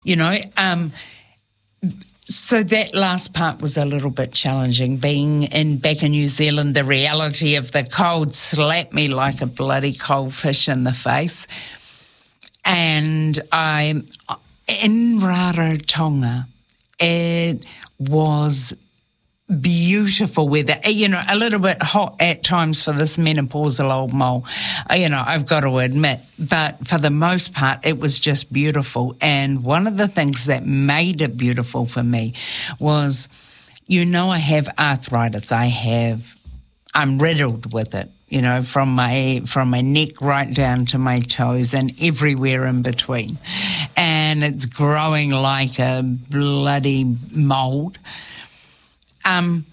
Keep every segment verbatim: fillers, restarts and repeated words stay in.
You know, um, so that last part was a little bit challenging. Being in back in New Zealand, the reality of the cold slapped me like a bloody cold fish in the face. And I, in Rarotonga, it was beautiful weather, you know, a little bit hot at times for this menopausal old mole, you know, I've got to admit, but for the most part, it was just beautiful. And one of the things that made it beautiful for me was, you know, I have arthritis. I have, I'm riddled with it, you know, from my from my neck right down to my toes and everywhere in between. And it's growing like a bloody mold. Um,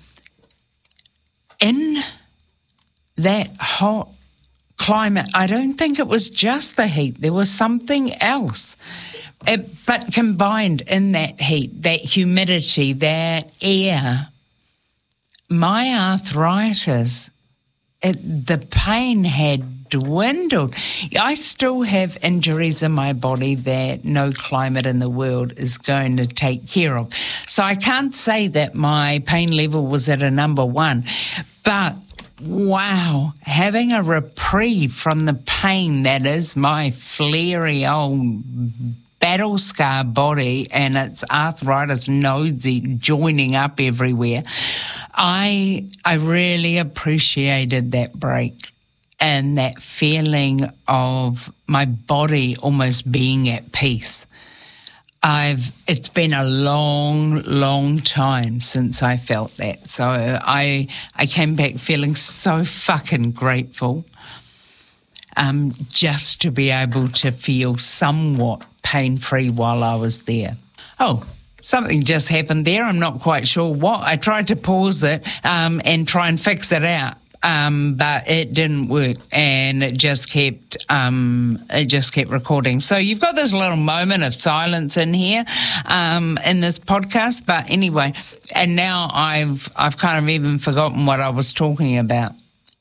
in that hot climate, I don't think it was just the heat. There was something else. It, but combined in that heat, that humidity, that air, my arthritis, it, the pain had dwindled. I still have injuries in my body that no climate in the world is going to take care of. So I can't say that my pain level was at a number one, but wow, having a reprieve from the pain that is my flary old battle scar body and its arthritis nodes joining up everywhere, I I really appreciated that break. And that feeling of my body almost being at peace. I've it's been a long, long time since I felt that. So I I came back feeling so fucking grateful um, just to be able to feel somewhat pain-free while I was there. Oh, something just happened there. I'm not quite sure what. I tried to pause it um, and try and fix it out. Um, but it didn't work, and it just kept um, it just kept recording. So you've got this little moment of silence in here um, in this podcast. But anyway, and now I've I've kind of even forgotten what I was talking about.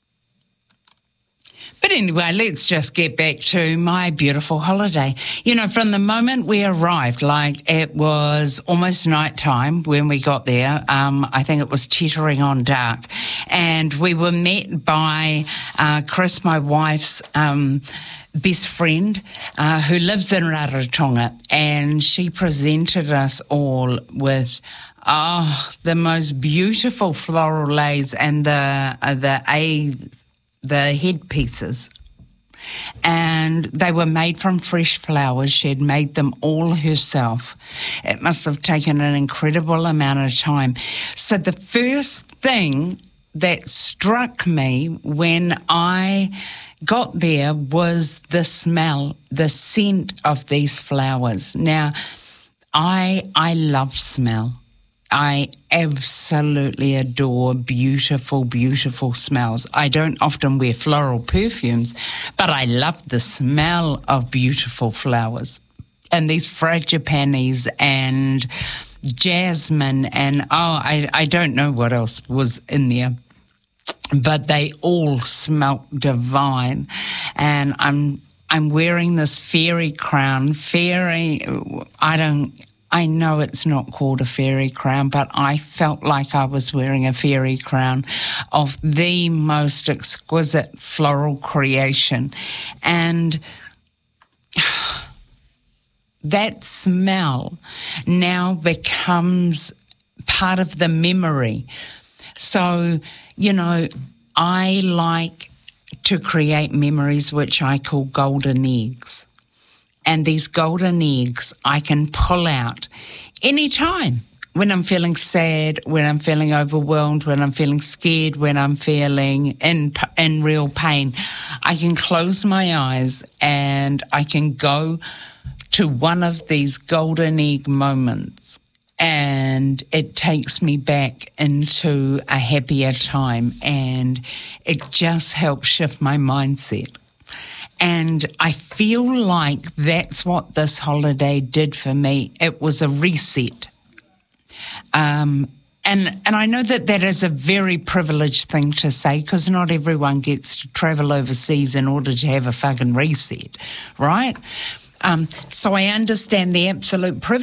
But anyway, let's just get back to my beautiful holiday. You know, from the moment we arrived, like it was almost nighttime when we got there. Um, I think it was teetering on dark. And we were met by uh, Chris, my wife's um, best friend, uh, who lives in Rarotonga. And she presented us all with oh, the most beautiful floral leis and the, uh, the A... the headpieces, and they were made from fresh flowers. She had made them all herself. It must have taken an incredible amount of time. So the first thing that struck me when I got there was the smell, the scent of these flowers. Now, I I love smell. I absolutely adore beautiful, beautiful smells. I don't often wear floral perfumes, but I love the smell of beautiful flowers. And these frangipanis and jasmine and, oh, I, I don't know what else was in there, but they all smelt divine. And I'm I'm wearing this fairy crown. Fairy, I don't... I know it's not called a fairy crown, but I felt like I was wearing a fairy crown of the most exquisite floral creation. And that smell now becomes part of the memory. So, you know, I like to create memories which I call golden eggs. And these golden eggs I can pull out anytime, when I'm feeling sad, when I'm feeling overwhelmed, when I'm feeling scared, when I'm feeling in in real pain. I can close my eyes and I can go to one of these golden egg moments, and it takes me back into a happier time, and it just helps shift my mindset. And I feel like that's what this holiday did for me. It was a reset. Um, and and I know that that is a very privileged thing to say, because not everyone gets to travel overseas in order to have a fucking reset, right? Um, so I understand the absolute privilege